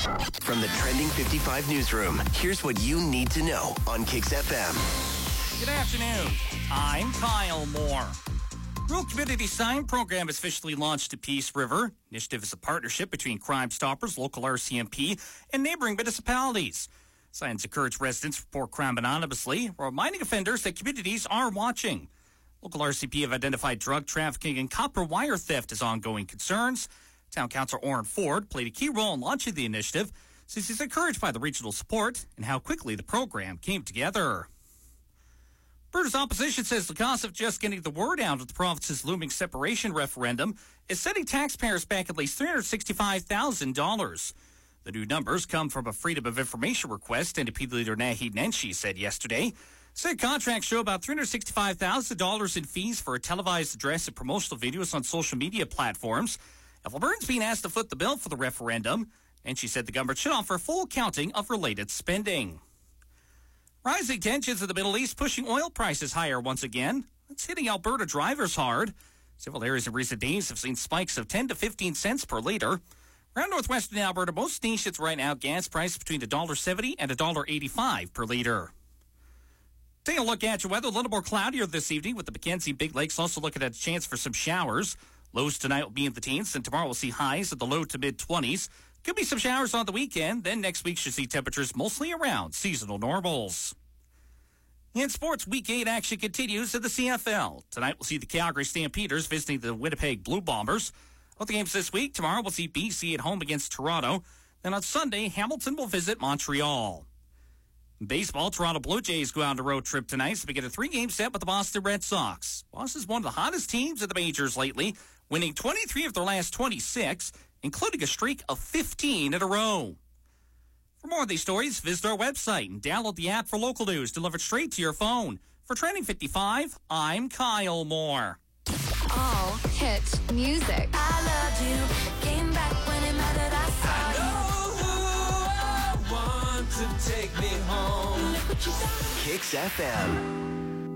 From the Trending 55 newsroom, here's what you need to know on Kicks FM. Good afternoon. I'm Kyle Moore. Rural Community Sign Program is officially launched at Peace River. Initiative is a partnership between Crime Stoppers, local RCMP, and neighboring municipalities. Signs encourage residents to report crime anonymously, reminding offenders that communities are watching. Local RCMP have identified drug trafficking and copper wire theft as ongoing concerns. Town Councillor Orrin Ford played a key role in launching the initiative, since he's encouraged by the regional support and how quickly the program came together. Alberta's opposition says the cost of just getting the word out of the province's looming separation referendum is setting taxpayers back at least $365,000. The new numbers come from a Freedom of Information request NDP leader Naheed Nenshi said yesterday. Said contracts show about $365,000 in fees for a televised address and promotional videos on social media platforms. If Albertans being asked to foot the bill for the referendum, and she said the government should offer full accounting of related spending. Rising tensions in the Middle East pushing oil prices higher once again. It's hitting Alberta drivers hard. Several areas in recent days have seen spikes of 10 to 15 cents per liter. Around northwestern Alberta, most stations right now gas price between $1.70 and $1.85 per liter. Taking a look at your weather, a little more cloudier this evening with the Mackenzie Big Lakes also looking at a chance for some showers. Lows tonight will be in the teens, and tomorrow we'll see highs at the low to mid-20s. Could be some showers on the weekend. Then next week should see temperatures mostly around seasonal normals. In sports, Week 8 action continues in the CFL. Tonight we'll see the Calgary Stampeders visiting the Winnipeg Blue Bombers. Both the games this week. Tomorrow we'll see BC at home against Toronto. Then on Sunday, Hamilton will visit Montreal. In baseball, Toronto Blue Jays go on a road trip tonight to begin a 3-game set with the Boston Red Sox. Boston's one of the hottest teams in the majors lately, winning 23 of their last 26, including a streak of 15 in a row. For more of these stories, visit our website and download the app for local news delivered straight to your phone. For Trending 55, I'm Kyle Moore. All hit music. I loved you. Came back when it mattered. I saw I know who I want to take me home. you. Look what you done. Kicks FM.